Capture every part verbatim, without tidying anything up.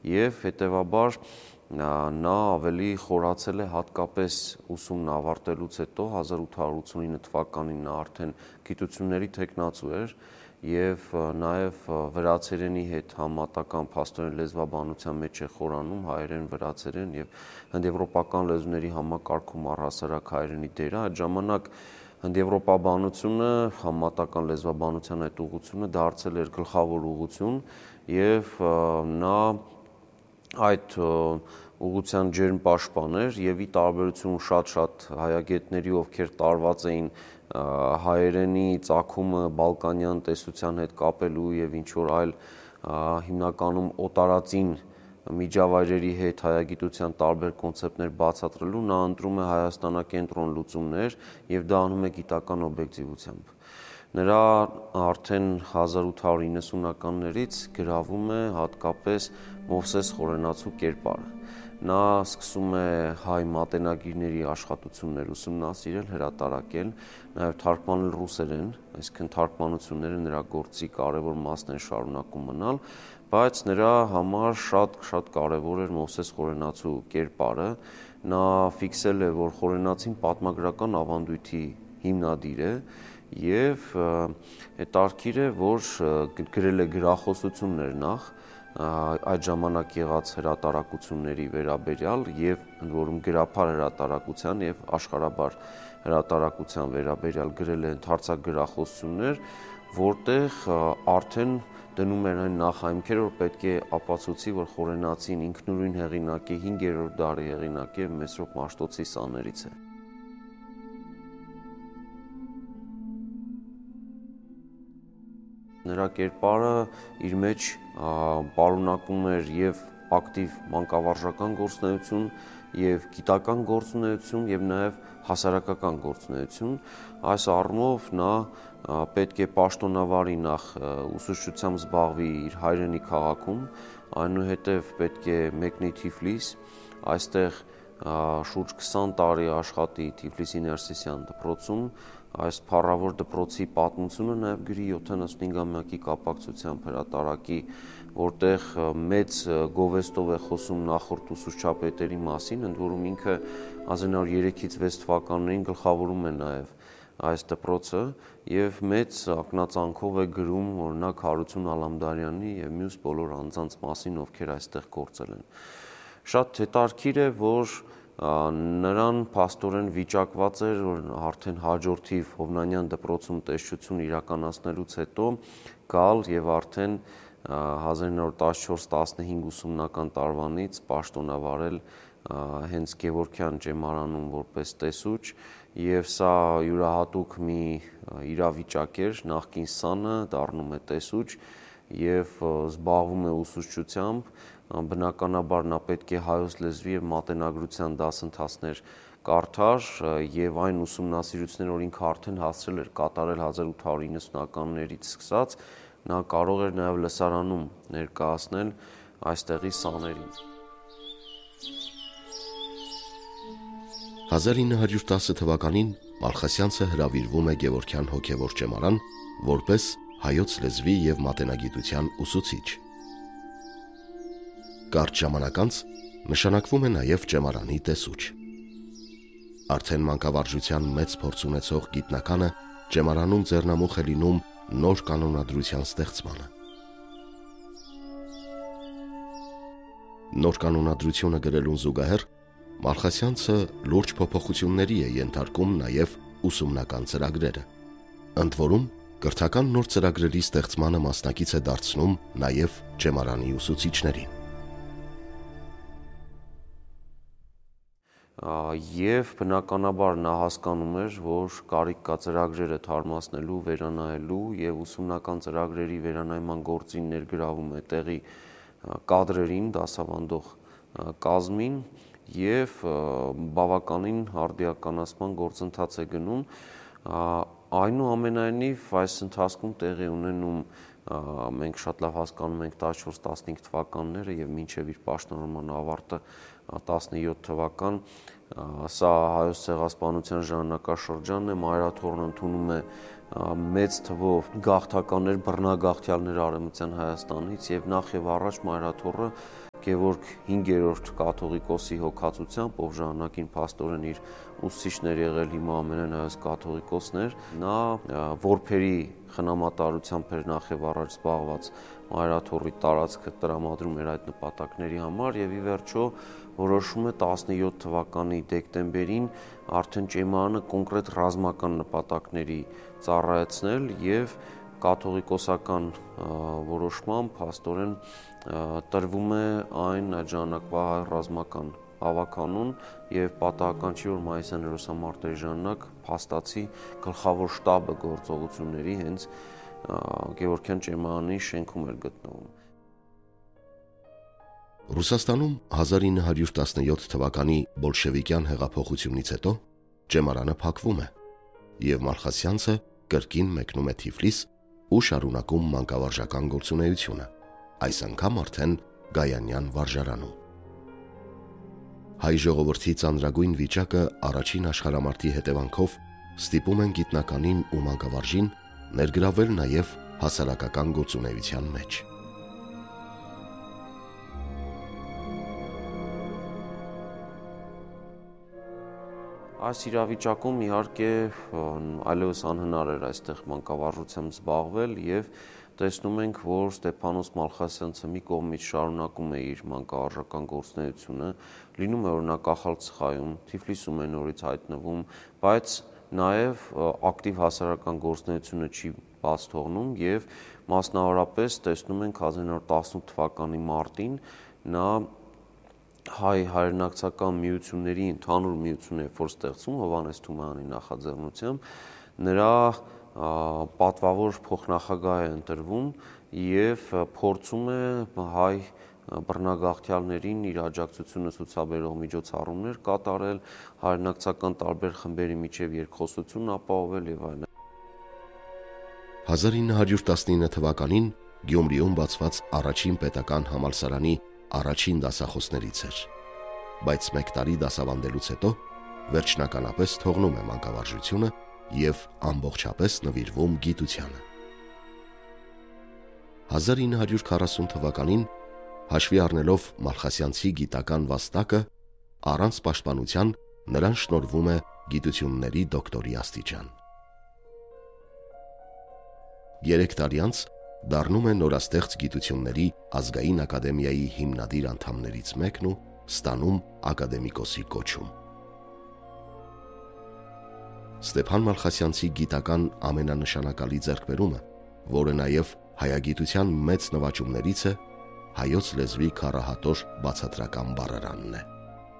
եւ հետեւաբար նա ավելի խորացել է հատկապես ուսումն ավարտելուց հետո հազար ութ հարյուր ութսունինը թվականին նա արդեն գիտությունների թեկնածու էր եւ նաեւ վրացերենի հետ համատական փաստորեն լեզվաբանության մեջ է խորանում հայերեն, վրացերեն եւ հնդեվրոպական լեզուների համակարգում առհասարակ հայերենի դերը։ Այդ ժամանակ հնդեվրոպաբանությունը, համատական լեզվաբանության այդ ուղղությունը դարձել էր գլխավոր ուղղություն եւ նա այդ ուղղության ջերմ պաշտպան էր եւ ի տարբերություն շատ-շատ հայագետների, ովքեր տարված էին հայերենի ծագումը բալկանյան տեսության հետ կապելու եւ ինչ որ այլ հիմնականում օտարածին միջավայրերի հետ հայագիտության տարբեր կոնցեպտներ բացատրելու, նա ընտրում է հայաստանակենտրոն լուծումներ եւ դա անում է գիտական օբյեկտիվությամբ։ Նրա արդեն հազար ութ հարյուր իննսունականներից գրավում է հատկապես Մովսես Խորենացու կերպարը։ Նա սկսում է հայ մատենագիրների աշխատություններ ուսումնասիրել, հրատարակել, նաև թարգմանել ռուսերեն, այսինքն թարգմանությունները նրա գործի կարևոր մասն են շարունակում մնալ, բայց նրա համար շատ-շատ կարևոր էր Մովսես Խորենացու կերպարը։ Նա ֆիքսել է, որ Խորենացին պատմագրական ավանդույթի հիմնադիր է եւ հետարքիր է, որ գրել է գրախոսություններ նախ այդ ժամանակ եղած հրատարակությունների վերաբերյալ եւ ընդ որում գրափար հրատարակության եւ աշխարհաբար հրատարակության վերաբերյալ գրել է ընդհանրացակ գրախոսություններ, որտեղ արդեն դնում էր այն նախահայմքերը, որ պետք է ապացուցի, որ Խորենացին ինքնուրույն հեղինակ է, հինգերորդ դարի հեղինակ է, Մեսրոպ Մաշտոցի սաներից է։ Նրա կերպարը իր մեջ պարունակում էր եւ ակտիվ մանկավարժական գործունեություն, եւ գիտական գործունեություն, եւ նաեւ հասարակական գործունեություն։ Այս առումով նա պետք է պաշտոնավարի նախ ուսուցչությամբ զբաղվի իր հայրենի քաղաքում, այնուհետեւ պետք է մեկնի Թիֆլիս, այստեղ շուրջ քսան տարի աշխատի Թիֆլիսի Ներսիսյան դպրոցում, այս փառավոր դպրոցի պատմությունը նաև գրի յոթանասունհինգամյակի կապակցությամբ հրատարակի, որտեղ մեծ գովեստով է խոսում նախորդ ուսուցչապետերի մասին, ընդ որում ինքը հազար նոր երեքից վեց թվականներին գլխավորում է նաև այս դպրոցը եւ մեծ ակնածանքով է գրում օրինակ Հարություն Ալամդարյանի եւ մյուս բոլոր անձանց մասին, ովքեր այստեղ գործել են։ Շատ հետաքրքիր է, որ նրան փաստորեն վիճակված էր, որ արդեն հաջորդիվ Հովնանյան դպրոցում տեսչություն իրականացնելուց հետո գալ եւ արդեն հազար նոր տասնչորս տասնհինգ ուսումնական տարվանից պաշտոնավարել հենց Գևորգյան ճեմարանում որպես տեսուչ եւ սա յուրահատուկ մի իրավիճակ էր, նախկին սանը դառնում է տեսուչ եւ զբաղվում է ուսուցչությամբ, բնականաբար նա պետք է հայոց լեզվի եւ մատենագրության դասընթացներ կարդար եւ այն ուսումնասիրությունները, որ ինքը արդեն հասցրել էր կատարել հազար ութ հարյուր իննսունականներից սկսած, նա կարող էր նաեւ լսարանում ներկայացնել այստեղի սաներին։ հազար ինը հարյուր տասը թվականին Մալխասյանցը հրավիրվում է Գևորգյան հոգևոր ճեմարան որպես հայոց լեզվի եւ մատենագիտության ուսուցիչ։ Կարճ ժամանակ անց նշանակվում է նաեւ ճեմարանի տեսուչ։ Արդեն մանկավարժության մեծ փորձ ունեցող գիտնականը ճեմարանում ձեռնամուխ է լինում նոր կանոնադրության ստեղծմանը։ Նոր կանոնադրությունը գրելուն զուգահեռ Մալխասյանցը լուրջ փոփոխությունների է ենթարկում նաև ուսումնական ծրագրերը, ընդ որում կրթական նոր ծրագրերի ստեղծմանը մասնակից է դարձնում նաև ճեմարանի ուսուցիչներին։ Եվ բնականաբար նա հասկանում էր, որ կարիք կա ծրագրերը թարմացնելու, վերանայելու եւ ուսումնական ծրագրերի վերանայման գործին ներգրավում է տեղի կադրերին, դասավանդող կազմին եւ բավականին արդիականացման գործընթաց է գնում, այնուամենայնիվ այս ընթացքում տեղի ունենում մենք շատ լավ հասկանում ենք տասնչորս տասնհինգ թվականները եւ մինչեւ իր պաշտոնական ավարտը տասնյոթ թվական, սա հայոց ցեղասպանության ժամանակաշրջանն է, Մայրաթորն ընդունում է մեծ թվով գաղթականներ, բռնագաղթյալներ Արևմտյան Հայաստանից եւ նախ եւ առաջ Մայրաթորը Գևորգ հինգերորդ կաթողիկոսի հոգացությամբ, ով ժամանակին փաստորեն իր ուսուցիչներ եղել, հիմա ամենայնայից կաթողիկոսն էր, նա որբերի խնամատարությամբ էր նախ եւ առաջ զբաղված մայրաթոռի տարածքը տրամադրում էր այդ նպատակների համար եւ ի վերջո որոշում է տասնյոթ թվականի դեկտեմբերին արդեն ճեմարանը կոնկրետ ռազմական նպատակների ծառայեցնել եւ կաթողիկոսական որոշմամբ փաստորեն տրվում է այն այդ ժամանակվա ռազմական հավաքանուն եւ պատահական չի որ մայիսյան հերոսամարտերի ժամանակ փաստացի գլխավոր շտաբը գործողությունների հենց Գևորգյան ճեմարանի շենքում էր գտնվում։ Ռուսաստանում հազար ինը հարյուր տասնյոթ թվականի բոլշևիկյան հեղափոխությունից հետո ճեմարանը փակվում է եւ Մալխասյանցը կրկին մեկնում է Թիֆլիս ու շարունակում մանկավարժական գործունեությունը, այս անգամ արդեն Գայանյան վարժարանում։ Հայ ժողովրդի ծանրագույն վիճակը առաջին աշխարհամարտի հետևանքով ստիպում են գիտնականին ու մանկավարժին ներգրավել նաև հասարակական գործունեության մեջ։ Այս իրավիճակում իհարկե այլևս անհնար էր այստեղ մանկավարժությամբ զբաղվել եւ տեսնում ենք, որ Ստեփանոս Մալխասյանցը մի կողմից շարունակում է իր մանկավարժական գործունեությունը, լինում է օրինակ Ախալցխայում, Թիֆլիսում է նորից հայտնվում, բայց նաեւ ակտիվ հասարակական գործունեությունը չի բաց թողնում եւ մասնավորապես տեսնում ենք հազար ինը հարյուր տասնութ թվականի մարտին նա հայ հայրենակցական միությունների ընդհանուր միություն է որ ստեղծում Հովհաննես Թումանյանի նախաձեռնությամբ նրա պատվավոր փոխնախագահ է ընտրվում եւ փորձում է հայ բռնագաղթյալներին իր աջակցությունը ցուցաբերող միջոցառումներ կատարել, հայրենակցական տարբեր խմբերի միջև երկխոսություն ապահովել եւ այլն։ հազար ինը հարյուր տասնինը թվականին Գյումրիում բացված առաջին պետական համալսարանի առաջին դասախոսներից էր, բայց մեկ տարի դասավանդելուց հետո վերջնականապես թողնում է մանկավարժությունը եւ ամբողջապես նվիրվում գիտությանը։ հազար ինը հարյուր քառասուն թվականին հաշվի առնելով Մալխասյանցի գիտական վաստակը առանց պաշտպանության նրան շնորհվում է գիտությունների դոկտորի աստիճան։ Երեք տարի անց դառնում է նորաստեղծ գիտությունների ազգային ակադեմիայի հիմնադիր անդամներից մեկն ու ստանում ակադեմիկոսի կոչում։ Ստեփան Մալխասյանցի գիտական ամենանշանակալի ձեռքբերումը, որը նաև հայագիտության մեծ նվաճումներից է, հայոց լեզվի քառահատոր բացատրական բառարանն է։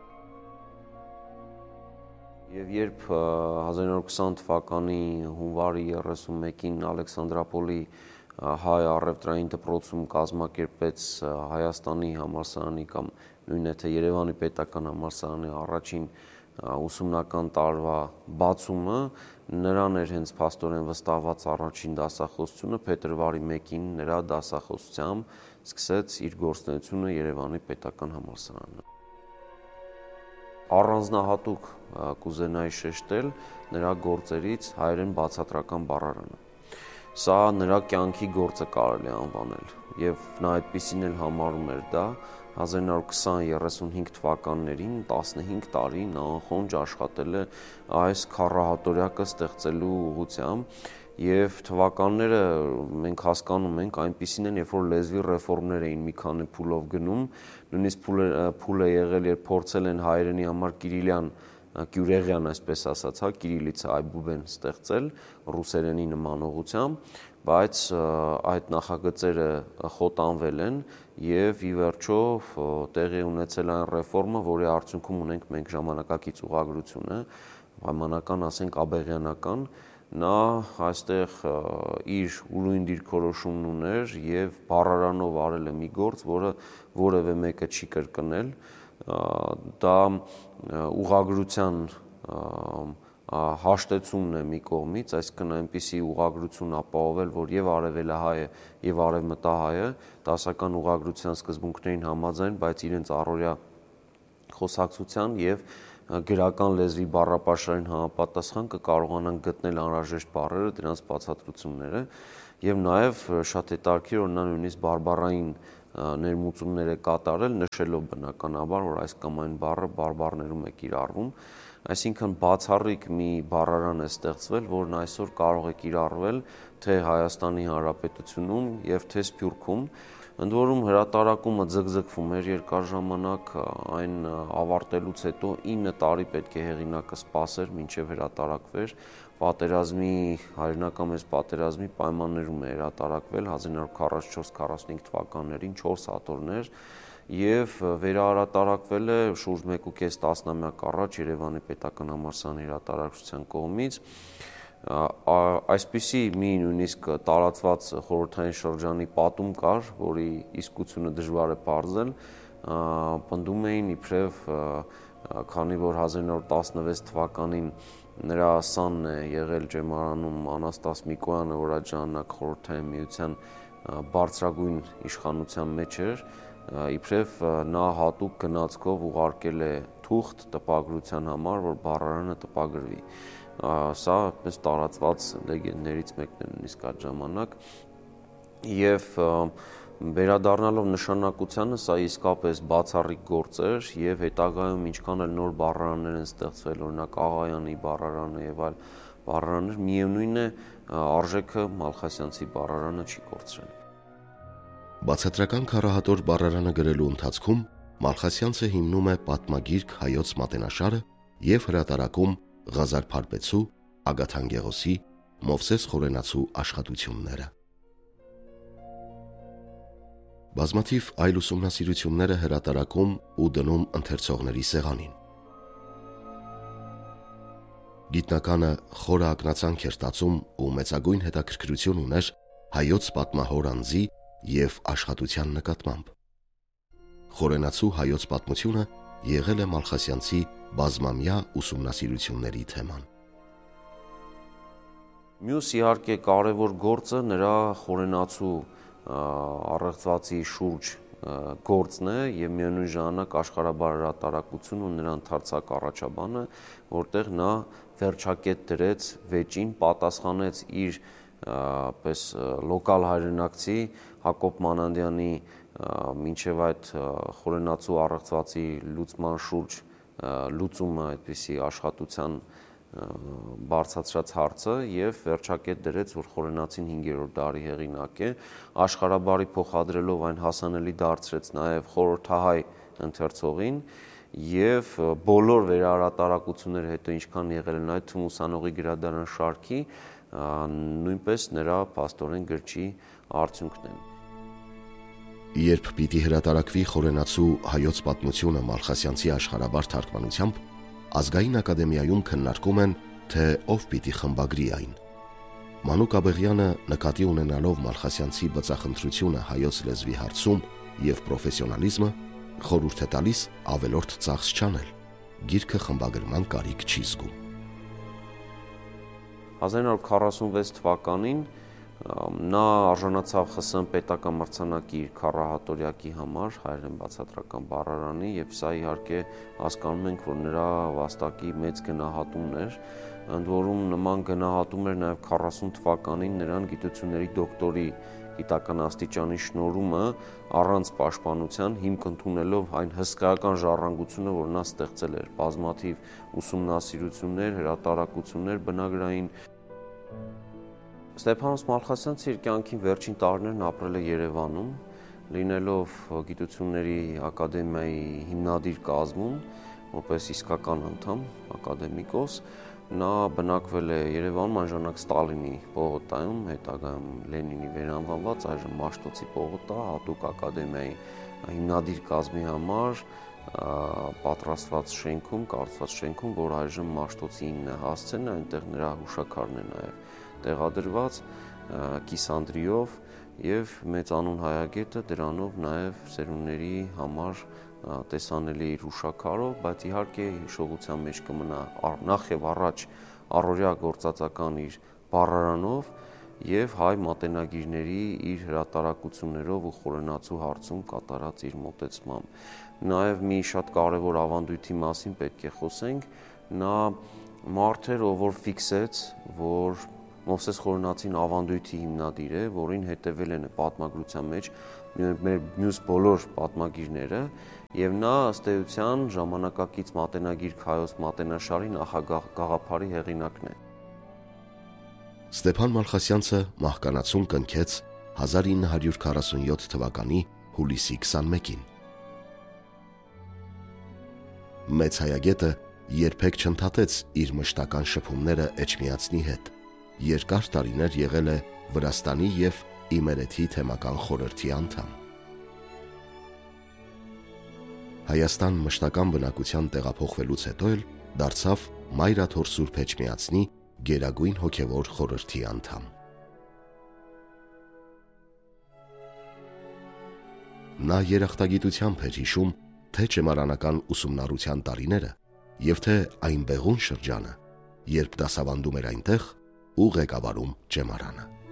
Եվ երբ հազար ինը հարյուր քսան թվականի հունվարի երեսունմեկին Ալեքսանդրապոլի հայ առևտրային դպրոցում կազմակերպվեց Հայաստանի համալսարանի կամ նույնն է թե Երևանի պետական համալսարանի առաջին ուսումնական տարվա բացումը, նրան էր հենց փաստորեն վստահված առաջին դասախոսությունը, փետրվարի մեկին նրա դասախոսությամբ սկսեց իր գործունեությունը Երևանի պետական համալսարանը։ Առանձնահատուկ կուզենայի շեշտել նրա գործերից հայերեն բացատրական բառարանը։ Սա նրա կյանքի գործը կարելի է անվանել եւ նա այդպիսին էլ համարում էր դա հազար ինը հարյուր քսան երեսունհինգ թվականներին տասնհինգ տարի նա անխոնջ աշխատել է այս քառահատորյակը ստեղծելու ուղղությամբ եւ թվականները մենք հասկանում ենք այնպիսին են, երբ որ լեզվի ռեֆորմներ էին մի քանի փուլով գնում, նույնիսկ փուլը փուլ է եղել, երբ փորձել են հայերենի համար կիրիլյան Կյուրեղյան, այսպես ասած, հա, կիրիլիցա այբուբեն ստեղծել ռուսերենի նման ուղղությամբ, բայց այդ նախագծերը խոտանվել են եւ ի վերջո տեղի ունեցել այն ռեֆորմը, որի արդյունքում ունենք մենք ժամանակակից ուղղագրությունը, պայմանական ասենք աբեղյանական, նա այստեղ իր ուրույն դիրքորոշումն ուներ եւ բառարանով արել է մի գործ, որը որևէ մեկը չի կրկնել, դա ուղղագրության հաշտեցումն է մի կողմից, այսինքն այնպիսի ուղղագրություն ապահովել, որ եւ արևելահայը եւ արևմտահայը դասական ուղղագրության սկզբունքներին համաձայն, բայց իրենց առօրյա խոսակցության եւ գրական լեզվի բառապաշարին համապատասխան կկարողանան գտնել անհրաժեշտ բառերը, դրանց բացատրությունները եւ նաեւ շատ հետաքրքիր որ նա նույնիսկ բարբառային ներմուծումներ է կատարել, նշելով բնականաբար, որ այս կամ այն բառը բարբառներում է կիրառվում, այսինքն բացառիկ մի բառարան է ստեղծվել, որն այսօր կարող է կիրառվել թե Հայաստանի Հանրապետությունում եւ թե Սփյուռքում, ընդ որում հրատարակումը ձգձգվում էր երկար ժամանակ, այն ավարտելուց հետո ինը տարի պետք է հեղինակը սպասեր մինչև հրատարակվեր, պատերազմի հայրենական մեծ պատերազմի պայմաններում է հրատարակվել հազար ինը հարյուր քառասունչորս քառասունհինգ թվականներին չորս հատորներ եւ վերահրատարակվել է շուրջ մեկ ու կես տասնամյակ առաջ Երևանի Պետական համալսարանի հրատարակչության կողմից այսպիսի մի նույնիսկ տարածված խորհրդային շրջանի պատում կար, որի իսկությունը դժվար է պարզել, պնդում էին իբրև քանի որ հազար ինը հարյուր տասնվեց թվականին նրա սանն է եղել Ջեմարանում Անաստաս Միկոյանը, որ այդ ժամանակ խորհրդային միության բարձրագույն իշխանության մեջ էր, իբրև նա հատուկ գնացքով ուղարկել է թուղթ տպագրության համար, որ բառարանը տպագրվի։ Սա այդպես տարածված լեգենդներից մեկն է նույնիսկ այդ ժամանակ եւ վերադառնալով նշանակությանը սա իսկապես բացառիկ գործ էր եւ հետագայում ինչքան էլ նոր բառարաններ են ստեղծվել, օրինակ Աղայանի բառարանը եւ այլ բառարաններ, միևնույն է արժեքը Մալխասյանցի բառարանը չի կորցրել։ Բացատրական քառահատոր բառարանը գրելու ընթացքում Մալխասյանցը հիմնում է պատմագիրք հայոց մատենաշարը եւ հրատարակում Ղազար Փարպեցու, Ագաթան Գեղոսի, Մովսես Խորենացու աշխատությունները։ Բազմաթիվ այլ ուսումնասիրությունները հրատարակում ու դնում ընթերցողների սեղանին։ Գիտնականը խորը ակնածանք էր տածում ու մեծագույն հետաքրքրություն ուներ հայոց պատմահոր անձի եւ աշխատության նկատմամբ։ Խորենացու հայոց պատմությունը եղել է Մալխասյանցի բազմամյա ուսումնասիրությունների թեման։ Մյուս իհարկե կարևոր գործը նրա Խորենացու առեղծվածի շուրջ գործն է եւ միևնույն ժամանակ աշխարհաբար հրատարակություն ու նրա ընդարձակ առաջաբանը, որտեղ նա վերջակետ դրեց վեճին, պատասխանեց իր պես լոկալ հայրենակցի Հակոբ Մանանդյանի մինչև այդ Խորենացու առեղծվածի լուծման շուրջ լուծումը այդպիսի աշխատության բարձրացրած հարցը եւ վերջակետ դրեց, որ Խորենացին հինգերորդ դարի հեղինակ է, աշխարհաբարի փոխադրելով այն հասանելի դարձրեց նաեւ խորհրդահայ ընթերցողին եւ բոլոր վերահրատարակությունները հետո ինչքան եղել են այդ թվում ուսանողի գրադարան շարքի նույնպես նրա փաստորեն գրչի արդյունքն են։ Երբ պիտի հրատարակվի Խորենացու հայոց պատմությունը Մալխասյանցի աշխարհաբար թարգմանությամբ, Ազգային ակադեմիայում քննարկում են, թե ով պիտի խմբագրի այն։ Մանուկ Աբեղյանը նկատի ունենալով Մալխասյանցի բծախնդրությունը հայոց լեզվի հարցում եւ պրոֆեսիոնալիզմը, խորհուրդ է տալիս ավելորդ ծախս չանել։ Գիրքը խմբագրման կարիք չի զգում։ հազար ինը հարյուր քառասունվեց թվականին նա արժանացավ ԽՍՀՄ պետական մրցանակի իր քառահատորյակի համար հայերեն բացատրական բառարանի եւ սա իհարկե հասկանում ենք, որ նրա վաստակի մեծ գնահատումն էր, ընդ որում նման գնահատում էր նաեւ քառասուն թվականին նրան գիտությունների դոկտորի գիտական աստիճանի շնորհումը առանց պաշտպանության հիմք ընդունելով այն հսկայական ժառանգությունը, որ նա ստեղծել էր, բազմաթիվ ուսումնասիրություններ, հրատարակություններ բնագրային։ Ստեփանոս Մալխասյանցը իր կյանքի վերջին տարիներն ապրել է Երևանում, լինելով գիտությունների ակադեմիայի հիմնադիր կազմում, որպես իսկական անդամ, ակադեմիկոս, նա բնակվել է Երևանում այն ժամանակ Ստալինի պողոտայում, հետագայում Լենինի վերանվանված, այժմ Մաշտոցի պողոտա, հատուկ ակադեմիայի հիմնադիր կազմի համար պատրաստված շենքում, կառուցված շենքում, որ այժմ Մաշտոցին է հասցեն, այնտեղ նրա հուշաքարն է նաև տեղադրված կիսանդրիով եւ մեծանուն հայագետը դրանով նաեւ սերունդների համար տեսանելի իր հուշաքարով, բայց իհարկե հիշողության մեջ կմնա նախ եւ առաջ առօրյա գործածական իր բառարանով եւ հայ մատենագիրների իր հրատարակություններով ու Խորենացու հարցում կատարած իր մոտեցմամբ։ Նաեւ մի շատ կարեւոր ավանդույթի մասին պետք է խոսենք, նա մարդ էր, ով որ ֆիքսեց, որ Մովսես Խորենացին ավանդույթի հիմնադիր է, որին հետևել են պատմագրության մեջ մեր մյուս բոլոր պատմագիրները, եւ նա ըստ էության ժամանակակից մատենագիր Քայոս Մատենաշարի նախագաղափարի հեղինակն է։ Ստեփան Մալխասյանցը մահկանացուն կնքեց հազար ինը հարյուր քառասունյոթ թվականի հուլիսի քսանմեկին։ Մեծ հայագետը երբեք չընդհատեց իր մշտական շփումները Էջմիածնի հետ, երկար տարիներ եղել է Վրաստանի եւ Իմերեթի թեմական խորհրդի անդամ։ Հայաստան մշտական բնակության տեղափոխվելուց հետո էլ դարձավ Մայրաթոր Սուրբ Էջմիածնի Գերագույն հոգևոր խորհրդի անդամ։ Նա երախտագիտությամբ էր հիշում թե ճեմարանական ուսումնառության տարիները եւ թե այն բեղուն շրջանը, երբ դասավանդում էր այնտեղ ու ղեկավարում ճեմարանը։